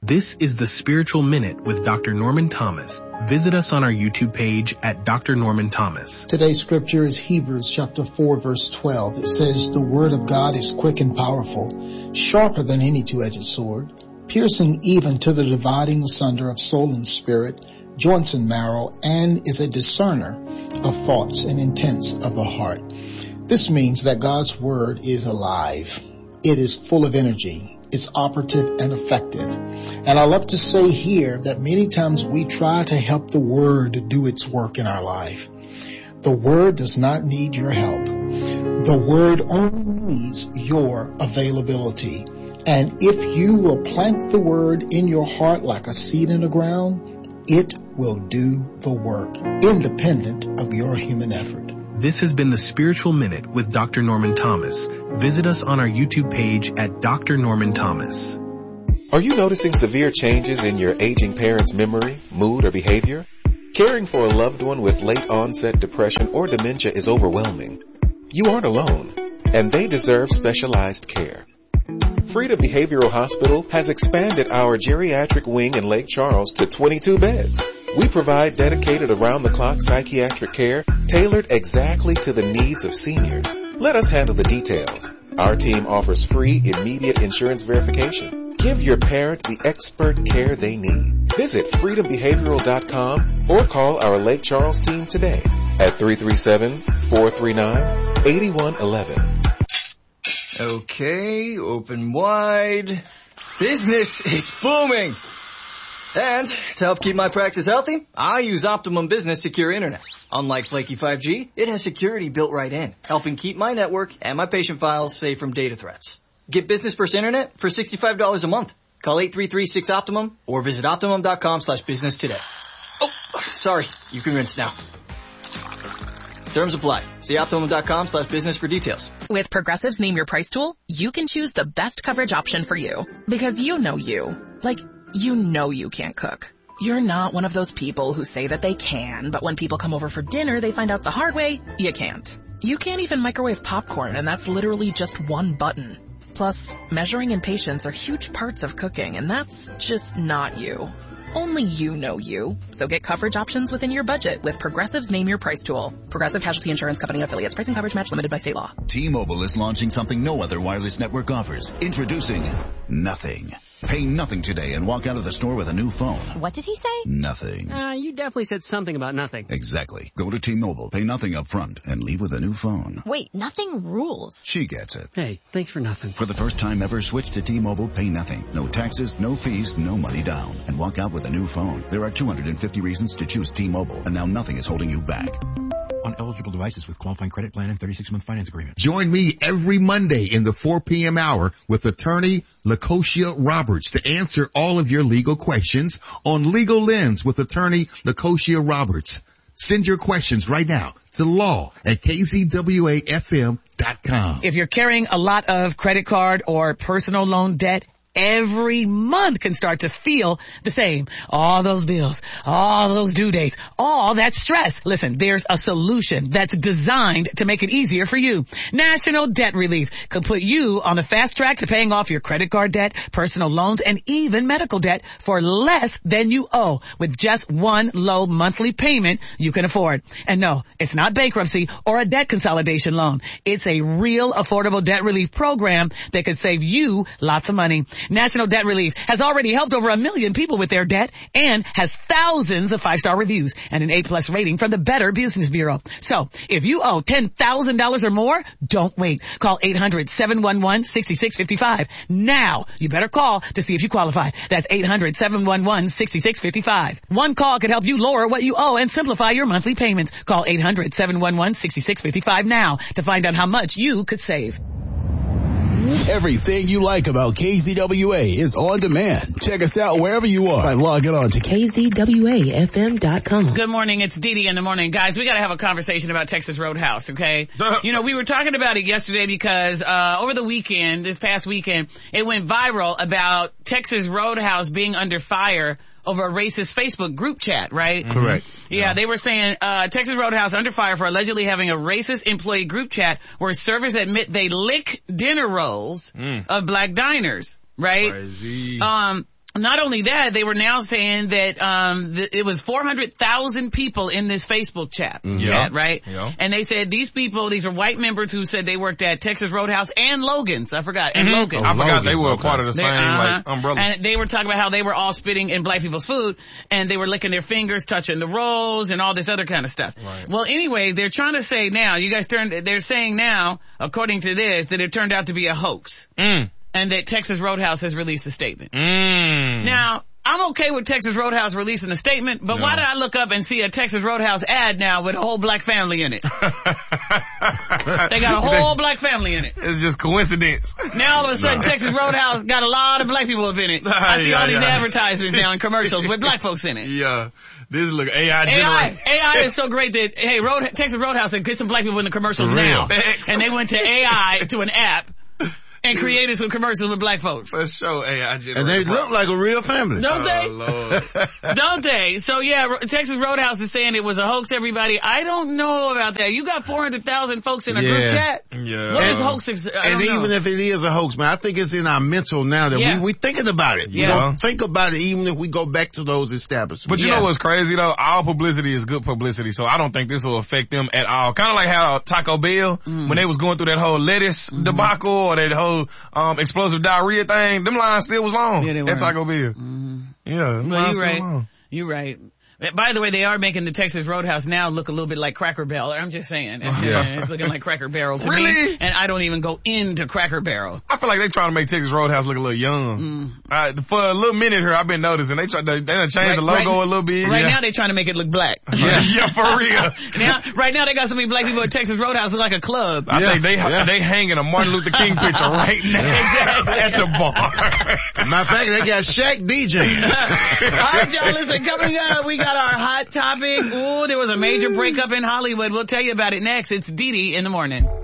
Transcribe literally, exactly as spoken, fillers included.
This is the Spiritual Minute with Doctor Norman Thomas. Visit us on our YouTube page at Doctor Norman Thomas. Today's scripture is Hebrews chapter four, verse twelve. It says, "The word of God is quick and powerful, sharper than any two-edged sword, piercing even to the dividing asunder of soul and spirit, joints and marrow, and is a discerner of thoughts and intents of the heart." This means that God's word is alive. It is full of energy. It's operative and effective. And I love to say here that many times we try to help the word do its work in our life. The word does not need your help. The word only needs your availability. And if you will plant the word in your heart like a seed in the ground, it will do the work, independent of your human effort. This has been the Spiritual Minute with Doctor Norman Thomas. Visit us on our YouTube page at Doctor Norman Thomas. Are you noticing severe changes in your aging parents' memory, mood, or behavior? Caring for a loved one with late-onset depression or dementia is overwhelming. You aren't alone, and they deserve specialized care. Freedom Behavioral Hospital has expanded our geriatric wing in Lake Charles to twenty-two beds. We provide dedicated around-the-clock psychiatric care tailored exactly to the needs of seniors. Let us handle the details. Our team offers free, immediate insurance verification. Give your parent the expert care they need. Visit freedom behavioral dot com or call our Lake Charles team today at three three seven, four three nine, eight one one one. Okay, open wide. Business is booming. And to help keep my practice healthy, I use Optimum Business Secure Internet. Unlike flaky five G, it has security built right in, helping keep my network and my patient files safe from data threats. Get Business First Internet for sixty-five dollars a month. Call eight three three, six, Optimum or visit optimum dot com slash business today. Oh, sorry. You can rinse now. Terms apply. See optimum dot com slash business for details. With Progressive's Name Your Price tool, you can choose the best coverage option for you. Because you know you. Like, you know you can't cook. You're not one of those people who say that they can, but when people come over for dinner, they find out the hard way, you can't. You can't even microwave popcorn, and that's literally just one button. Plus, measuring and patience are huge parts of cooking, and that's just not you. Only you know you. So get coverage options within your budget with Progressive's Name Your Price tool. Progressive Casualty Insurance Company and affiliates. Pricing coverage match limited by state law. T-Mobile is launching something no other wireless network offers. Introducing Nothing. Pay nothing today and walk out of the store with a new phone. What did he say? Nothing. Uh, you definitely said something about nothing. Exactly. Go to T-Mobile, pay nothing up front, and leave with a new phone. Wait, nothing rules. She gets it. Hey, thanks for nothing. For the first time ever, switch to T-Mobile, pay nothing. No taxes, no fees, no money down. And walk out with a new phone. There are two hundred fifty reasons to choose T-Mobile, and now nothing is holding you back. On eligible devices with qualifying credit plan and thirty-six month finance agreement. Join me every Monday in the four p.m. hour with attorney Lacosia Roberts to answer all of your legal questions on Legal Lens with attorney Lacosia Roberts. Send your questions right now to law at k z w a f m dot com. If you're carrying a lot of credit card or personal loan debt, every month can start to feel the same. All those bills, all those due dates, all that stress. Listen, there's a solution that's designed to make it easier for you. National Debt Relief could put you on the fast track to paying off your credit card debt, personal loans, and even medical debt for less than you owe with just one low monthly payment you can afford. And no, it's not bankruptcy or a debt consolidation loan. It's a real affordable debt relief program that could save you lots of money. National Debt Relief has already helped over a million people with their debt and has thousands of five-star reviews and an A-plus rating from the Better Business Bureau. So, if you owe ten thousand dollars or more, don't wait. Call eight hundred, seven one one, six six five five. Now, you better call to see if you qualify. That's eight hundred, seven one one, six six five five. One call could help you lower what you owe and simplify your monthly payments. Call eight hundred, seven one one, six six five five now to find out how much you could save. Everything you like about K Z W A is on demand. Check us out wherever you are by logging on to k z w a f m dot com. Good morning. It's Dee Dee in the morning. Guys, we got to have a conversation about Texas Roadhouse, okay? You know, we were talking about it yesterday because uh over the weekend, this past weekend, it went viral about Texas Roadhouse being under fire over a racist Facebook group chat, right? Correct. Yeah, yeah, they were saying uh Texas Roadhouse under fire for allegedly having a racist employee group chat where servers admit they lick dinner rolls mm. of black diners, right? Crazy. Um, Not only that, they were now saying that um th- it was four hundred thousand people in this Facebook chat, mm-hmm. chat right? Yeah. And they said these people, these are white members who said they worked at Texas Roadhouse and Logan's. I forgot. And Mm-hmm. Logan's. I forgot Logan's, they were a okay. part of the They- same uh-huh. like umbrella. And they were talking about how they were all spitting in black people's food, and they were licking their fingers, touching the rolls, and all this other kind of stuff. Right. Well, anyway, they're trying to say now, you guys turned, they're saying now, according to this, that it turned out to be a hoax. Mm. And that Texas Roadhouse has released a statement. Mm. Now, I'm okay with Texas Roadhouse releasing a statement, but No. why did I look up and see a Texas Roadhouse ad now with a whole black family in it? They got a whole black family in it. It's just coincidence. Now all of a sudden No. Texas Roadhouse got a lot of black people up in it. I see Yeah, all these yeah. advertisements now in commercials with black folks in it. Yeah. This look A I A I, generated. A I is so great that, hey, Road, Texas Roadhouse said get some black people in the commercials For real. now. And they went to A I, to an app, and created some commercials with black folks. For sure A I generated. And they look like a real family. Don't Oh, they? Lord. Don't they? So yeah, Ro- Texas Roadhouse is saying it was a hoax, everybody. I don't know about that. You got four hundred thousand folks in a group Yeah. chat? Yeah. What is And- hoaxes? I And don't know. even if it is a hoax, man, I think it's in our mental now that Yeah. we, we thinking about it. Yeah. We don't think about it even if we go back to those establishments. But you Yeah. know what's crazy though? All publicity is good publicity, so I don't think this will affect them at all. Kind of like how Taco Bell, Mm. when they was going through that whole lettuce Mm-hmm. debacle or that whole um explosive diarrhea thing, them lines still was long Yeah, they at were. Taco Bell. Mhm. Yeah, them Well, lines you're still right. long. You're right. By the way, they are making the Texas Roadhouse now look a little bit like Cracker Barrel. I'm just saying. It's, Yeah. it's looking like Cracker Barrel to Really? me. And I don't even go into Cracker Barrel. I feel like they trying to make Texas Roadhouse look a little young. Mm. Uh, for a little minute here, I've been noticing they try they done changed Right- the logo right- a little bit. Right yeah. now, they're trying to make it look black. Yeah, yeah, for real. now, right now, they got so many black people at Texas Roadhouse look like a club. I Yeah. think they Yeah. they hanging a Martin Luther King picture right now Exactly. at the bar. Matter of fact, they got Shaq DJing. All right, y'all, listen, coming up, we got our hot topic. Ooh, there was a major breakup in Hollywood. We'll tell you about it next. It's Dee Dee in the morning.